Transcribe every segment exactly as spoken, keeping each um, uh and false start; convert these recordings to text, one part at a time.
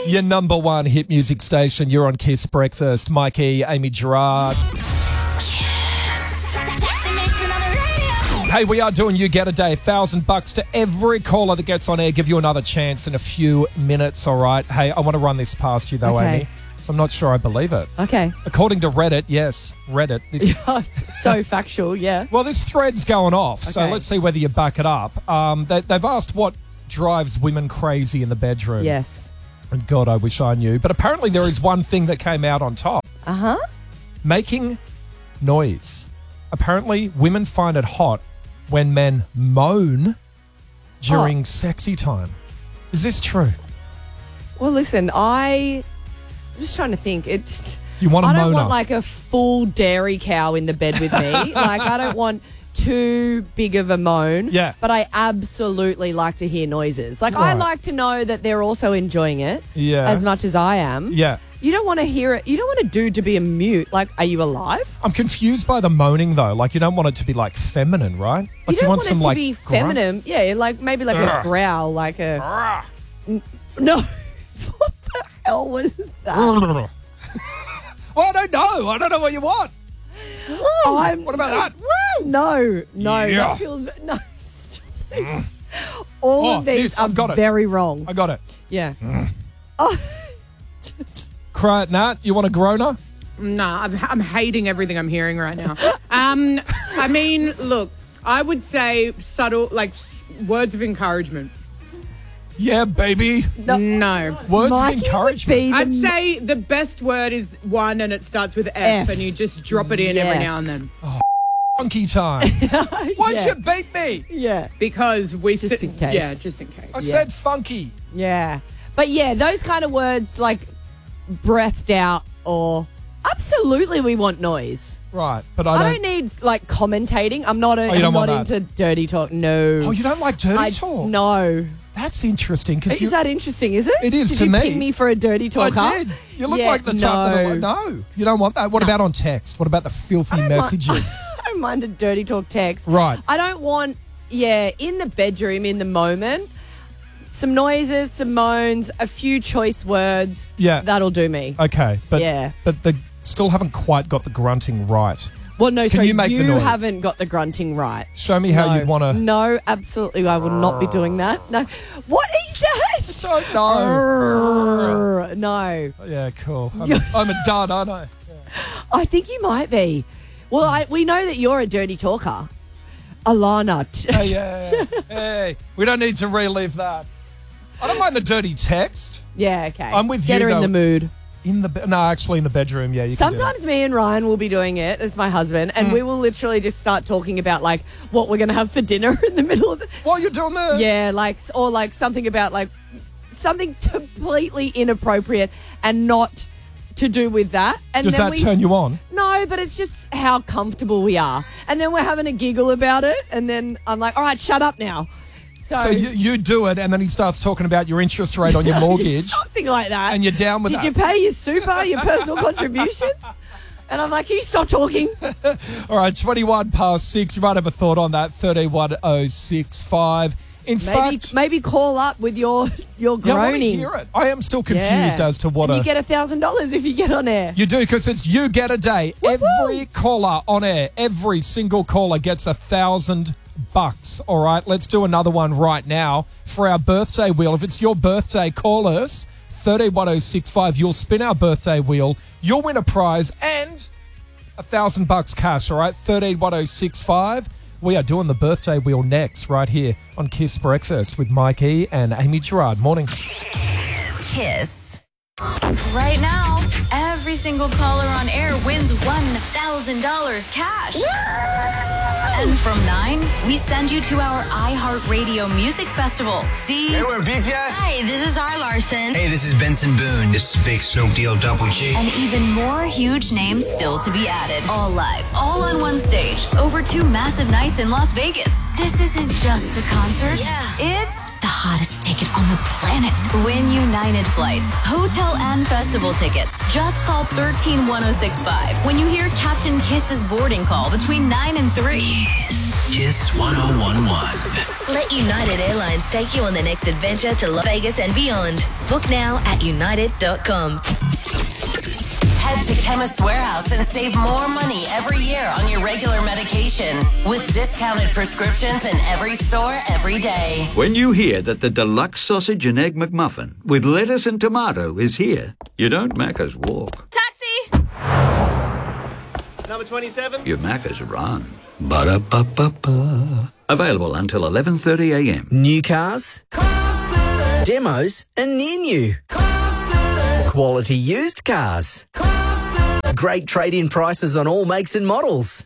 Your number one hit music station. You're on Kiss Breakfast. Mikey, Amy Gerard. Kiss. Taxi Mix on the radio. Hey, we are doing You Get a Day. A thousand bucks to every caller that gets on air. Give you another chance in a few minutes, all right? Hey, I want to run this past you, though, Okay. Amy. So I'm not sure I believe it. Okay. According to Reddit, yes, Reddit. This, So factual, yeah. well, this thread's going off, so Okay. let's see whether you back it up. Um, they, they've asked what drives women crazy in the bedroom. Yes. And God, I wish I knew. But apparently there is one thing that came out on top. Uh-huh. Making noise. Apparently women find it hot when men moan during Oh. sexy time. Is this true? Well, listen, I... I'm just trying to think. It. You want a I don't moaner? want like a full dairy cow in the bed with me. Like, I don't want too big of a moan. Yeah. But I absolutely like to hear noises. Like, I Right. like to know that they're also enjoying it Yeah. as much as I am. Yeah. You don't want to hear it. You don't want a dude to be a mute. Like, are you alive? I'm confused by the moaning, though. Like, you don't want it to be, like, feminine, right? Like, you don't want, want, some, it to like, be grunt? feminine. Yeah, like maybe like Ugh. a growl, like a... Ah. No. What the hell was that? Well, I don't know. I don't know what you want. I'm, What about that? Woo! No, no, Yeah. that feels no. Stop this. All Oh, of these this, are I've got it. very wrong. I got it. Yeah. Cry it, Nat. You want a groaner? Nah, I'm, I'm hating everything I'm hearing right now. Um, I mean, look, I would say subtle, like s- words of encouragement. Yeah, baby. No. Words Mikey of would encouragement. be the I'd say the best word is one and it starts with F, F. and you just drop it in every Yes. now and then. Funky time. Why'd Yeah. you beat me? yeah, Because we Just sit, in case. Yeah, just in case. I said funky. yeah. But yeah, those kind of words like breathed out or absolutely we want noise. Right, but I I don't... don't need like commentating. I'm not a, you I'm don't not want that? into dirty talk. No. Oh, you don't like dirty I, talk? No. That's interesting. Cause Is you, that interesting, is it? It is Did to you me. ping me for a dirty talker? I did. You look Yeah, like the type that... no. No, you don't want that. What about on text? What about the filthy don't mind- messages? I don't mind a dirty talk text. Right. I don't want, yeah, in the bedroom, in the moment, some noises, some moans, a few choice words. Yeah. That'll do me. Okay, but Yeah. but they still haven't quite got the grunting right. Well, no, Can sorry, you make the noise? haven't got the grunting right. Show me how no. you'd want to... No, absolutely, I will not be doing that. No. What is that? So, no. Arrgh. No. Yeah, cool. I'm a, I'm a dud, aren't I? I think you might be. Well, I, we know that you're a dirty talker. Alana. t- Hey, yeah, yeah. Hey, we don't need to relive that. I don't mind the dirty text. Yeah, okay. I'm with Get you, her in though. the mood. In the be- No, actually in the bedroom, yeah. You can do Sometimes me and Ryan will be doing it as my husband, and Mm. we will literally just start talking about like what we're going to have for dinner in the middle of the. it. While you're doing the... Yeah, like, or like something about like something completely inappropriate and not to do with that. And Does then that we, turn you on? No, but it's just how comfortable we are. And then we're having a giggle about it, and then I'm like, all right, shut up now. So, So you, you do it, and then he starts talking about your interest rate on your mortgage, something like that. and you're down with Did that. you pay your super, your personal contribution? And I'm like, can you stop talking? All right, twenty-one past six. You might have a thought on that. thirteen one oh six five. In Maybe fact, maybe call up with your your yeah, I want to groaning. hear it. I am still confused Yeah. as to what and a... you get a thousand dollars if you get on air. You do, because it's You Get a Day. Every caller on air, every single caller gets a thousand bucks. All right, let's do another one right now for our birthday wheel. If it's your birthday, call us thirteen one oh six five. You'll spin our birthday wheel. You'll win a prize and a thousand bucks cash. All right, thirteen one oh six five. We are doing the birthday wheel next, right here on Kiss Breakfast with Mikey and Amy Gerard. Morning. Kiss. Right now, every single caller on air wins one thousand dollars cash. And from nine, we send you to our iHeartRadio Music Festival. See? Hey, we're B T S. Hi, this is R. Larson. Hey, this is Benson Boone. This is Big Snoop D O Double G. And even more huge names still to be added. All live, all on one stage, over two massive nights in Las Vegas. This isn't just a concert. Yeah. It's the hottest ticket on the planet. Win United flights, hotel and festival tickets. Just call one three one oh six five when you hear Captain Kiss's boarding call between nine and three. Kiss. Kiss one oh one one. Let United Airlines take you on the next adventure to Las Vegas and beyond. Book now at united dot com. Head to Chemist Warehouse and save more money every year on your regular medication with discounted prescriptions in every store every day. When you hear that the deluxe sausage and egg McMuffin with lettuce and tomato is here, you don't Macca's walk. Taxi! Number twenty-seven. You Macca's run. Ba-da-ba-ba-ba. Available until eleven thirty a m. New cars, demos and near new. Quality used cars. Great trade-in prices on all makes and models.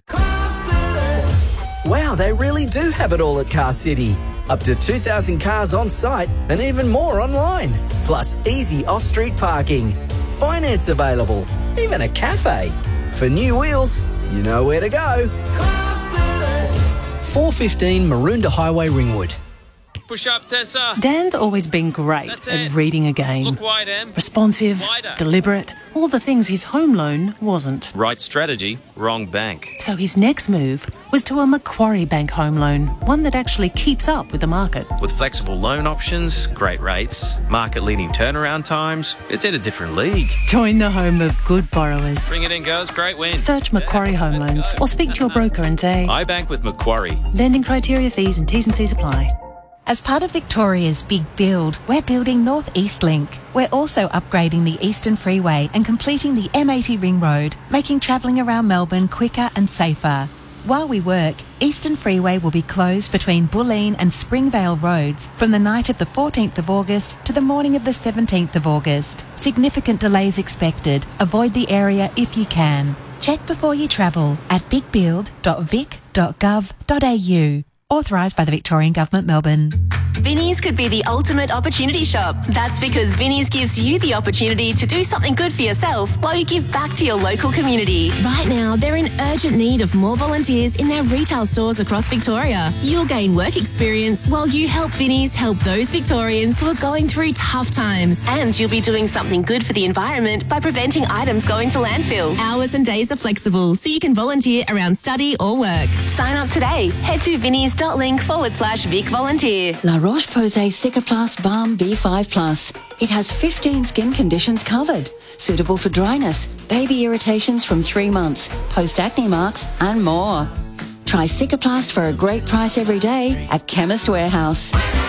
Wow, they really do have it all at Car City. Up to two thousand cars on site and even more online. Plus easy off-street parking. Finance available. Even a cafe. For new wheels, you know where to go. four fifteen Maroondah Highway, Ringwood. Push up, Tessa. Dan's always been great That's at it. reading a game. Look wide, Em. Responsive, Wider. deliberate, all the things his home loan wasn't. Right strategy, wrong bank. So his next move was to a Macquarie Bank home loan, one that actually keeps up with the market. With flexible loan options, great rates, market-leading turnaround times, it's in a different league. Join the home of good borrowers. Bring it in, girls. Great win. Search Macquarie Home Loans or speak to your broker and say, I bank with Macquarie. Lending criteria, fees and T's and C's apply. As part of Victoria's Big Build, we're building North East Link. We're also upgrading the Eastern Freeway and completing the M eighty Ring Road, making travelling around Melbourne quicker and safer. While we work, Eastern Freeway will be closed between Bulleen and Springvale roads from the night of the fourteenth of August to the morning of the seventeenth of August. Significant delays expected. Avoid the area if you can. Check before you travel at big build dot vic dot gov dot a u. Authorised by the Victorian Government, Melbourne. Vinnie's could be the ultimate opportunity shop. That's because Vinnie's gives you the opportunity to do something good for yourself while you give back to your local community. Right now, they're in urgent need of more volunteers in their retail stores across Victoria. You'll gain work experience while you help Vinnie's help those Victorians who are going through tough times. And you'll be doing something good for the environment by preventing items going to landfill. Hours and days are flexible, so you can volunteer around study or work. Sign up today. Head to vinnies.link forward slash Vic Volunteer. La Roche-Posay Cicaplast Balm B five plus. It has fifteen skin conditions covered. Suitable for dryness, baby irritations from three months, post-acne marks, and more. Try Cicaplast for a great price every day at Chemist Warehouse.